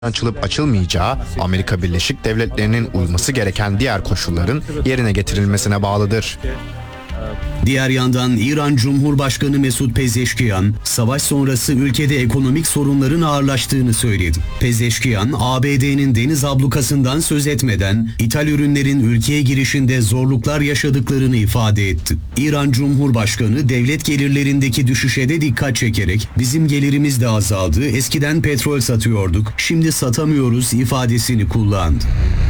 açılıp açılmayacağı, Amerika Birleşik Devletleri'nin uyması gereken diğer koşulların yerine getirilmesine bağlıdır. Diğer yandan İran Cumhurbaşkanı Mesut Pezeşkiyan, savaş sonrası ülkede ekonomik sorunların ağırlaştığını söyledi. Pezeşkiyan, ABD'nin deniz ablukasından söz etmeden ithal ürünlerin ülkeye girişinde zorluklar yaşadıklarını ifade etti. İran Cumhurbaşkanı devlet gelirlerindeki düşüşe de dikkat çekerek "Bizim gelirimiz de azaldı, eskiden petrol satıyorduk, şimdi satamıyoruz" ifadesini kullandı.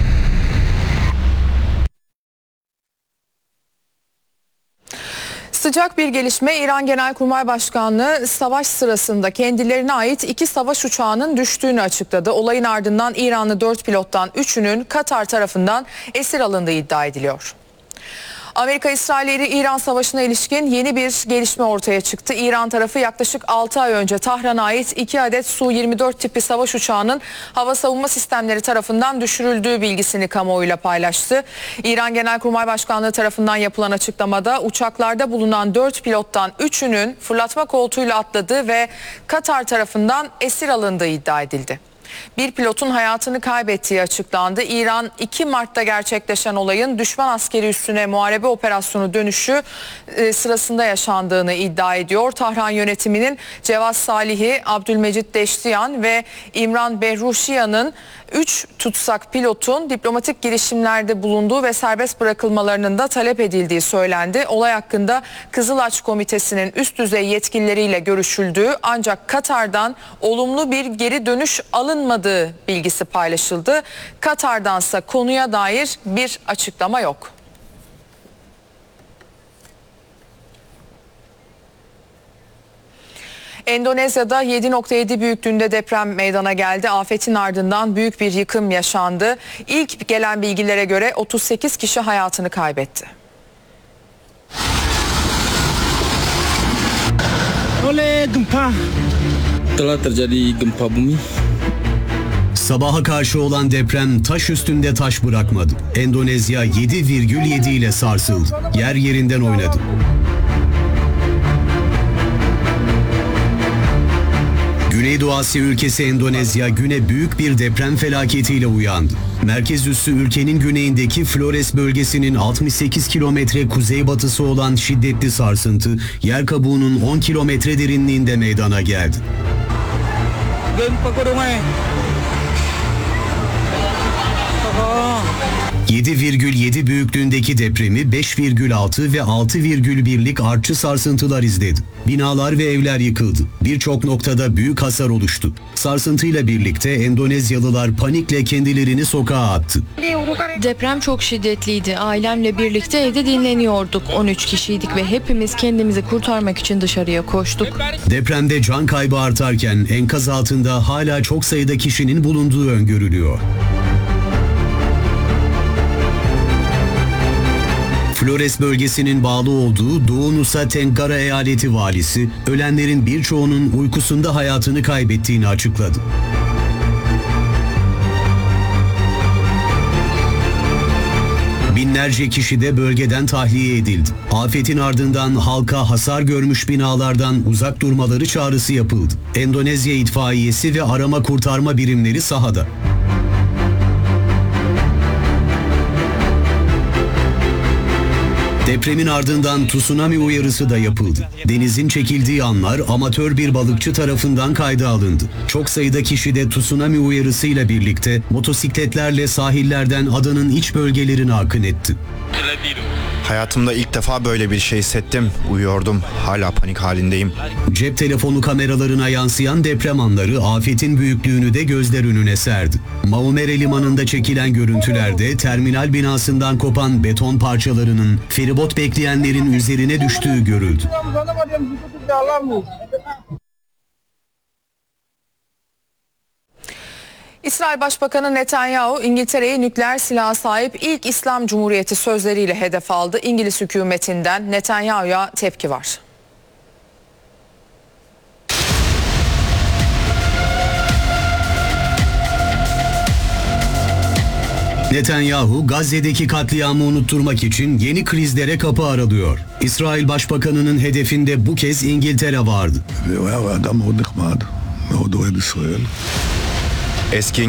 Sıcak bir gelişme. İran Genelkurmay Başkanlığı savaş sırasında kendilerine ait 2 savaş uçağının düştüğünü açıkladı. Olayın ardından İranlı 4 pilottan 3'ünün Katar tarafından esir alındığı iddia ediliyor. Amerika-İsrail-İran savaşına ilişkin yeni bir gelişme ortaya çıktı. İran tarafı yaklaşık 6 ay önce Tahran'a ait 2 adet Su-24 tipi savaş uçağının hava savunma sistemleri tarafından düşürüldüğü bilgisini kamuoyuyla paylaştı. İran Genelkurmay Başkanlığı tarafından yapılan açıklamada uçaklarda bulunan 4 pilottan 3'ünün fırlatma koltuğuyla atladığı ve Katar tarafından esir alındığı iddia edildi. Bir pilotun hayatını kaybettiği açıklandı. İran 2 Mart'ta gerçekleşen olayın düşman askeri üssüne muharebe operasyonu dönüşü sırasında yaşandığını iddia ediyor. Tahran yönetiminin Cevat Salih'i, Abdülmecit Deştiyan ve İmran Behruşiyan'ın 3 tutsak pilotun diplomatik girişimlerde bulunduğu ve serbest bırakılmalarının da talep edildiği söylendi. Olay hakkında Kızılaç Komitesi'nin üst düzey yetkilileriyle görüşüldüğü ancak Katar'dan olumlu bir geri dönüş alınmadığı bilgisi paylaşıldı. Katar'dansa konuya dair bir açıklama yok. Endonezya'da 7.7 büyüklüğünde deprem meydana geldi. Afetin ardından büyük bir yıkım yaşandı. İlk gelen bilgilere göre 38 kişi hayatını kaybetti. Oleh gempa. Telah terjadi gempa bumi. Sabaha karşı olan deprem taş üstünde taş bırakmadı. Endonezya 7,7 ile sarsıldı. Yer yerinden oynadı. Güneydoğu Asya ülkesi Endonezya güne büyük bir deprem felaketiyle uyandı. Merkez üssü ülkenin güneyindeki Flores bölgesinin 68 kilometre kuzeybatısı olan şiddetli sarsıntı yer kabuğunun 10 kilometre derinliğinde meydana geldi. 7,7 büyüklüğündeki depremi 5,6 ve 6,1'lik artçı sarsıntılar izledi. Binalar ve evler yıkıldı. Birçok noktada büyük hasar oluştu. Sarsıntıyla birlikte Endonezyalılar panikle kendilerini sokağa attı. Deprem çok şiddetliydi. Ailemle birlikte evde dinleniyorduk. 13 kişiydik ve hepimiz kendimizi kurtarmak için dışarıya koştuk. Depremde can kaybı artarken enkaz altında hala çok sayıda kişinin bulunduğu öngörülüyor. Flores bölgesinin bağlı olduğu Doğu Nusa Tenggara eyaleti valisi, ölenlerin birçoğunun uykusunda hayatını kaybettiğini açıkladı. Binlerce kişi de bölgeden tahliye edildi. Afetin ardından halka hasar görmüş binalardan uzak durmaları çağrısı yapıldı. Endonezya itfaiyesi ve arama kurtarma birimleri sahada. Depremin ardından tsunami uyarısı da yapıldı. Denizin çekildiği anlar amatör bir balıkçı tarafından kayda alındı. Çok sayıda kişi de tsunami uyarısıyla birlikte motosikletlerle sahillerden adanın iç bölgelerine akın etti. Hayatımda ilk defa böyle bir şey hissettim. Uyuyordum. Hala panik halindeyim. Cep telefonu kameralarına yansıyan deprem anları afetin büyüklüğünü de gözler önüne serdi. Maumere limanında çekilen görüntülerde terminal binasından kopan beton parçalarının feribot bekleyenlerin üzerine düştüğü görüldü. İsrail Başbakanı Netanyahu, İngiltere'yi nükleer silaha sahip ilk İslam Cumhuriyeti sözleriyle hedef aldı. İngiliz hükümetinden Netanyahu'ya tepki var. Netanyahu, Gazze'deki katliamı unutturmak için yeni krizlere kapı aralıyor. İsrail Başbakanı'nın hedefinde bu kez İngiltere vardı. Eski